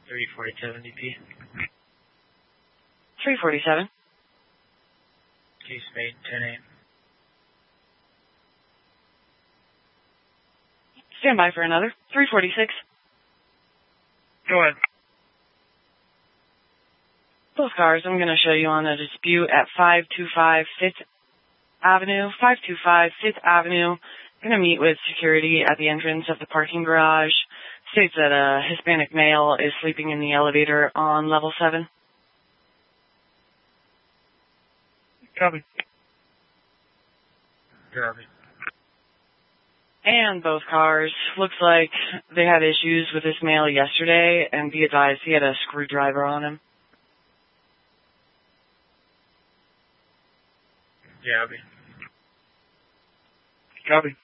347 DP. 347. Case made 10-8. Stand by for another. 346. Go ahead. Both cars, I'm going to show you on a dispute at 525 5th Avenue. 525 5th Avenue. I'm going to meet with security at the entrance of the parking garage. States that a Hispanic male is sleeping in the elevator on level 7. Copy. Copy. And both cars, looks like they had issues with this male yesterday, and be advised he had a screwdriver on him. Yeah, copy. Copy.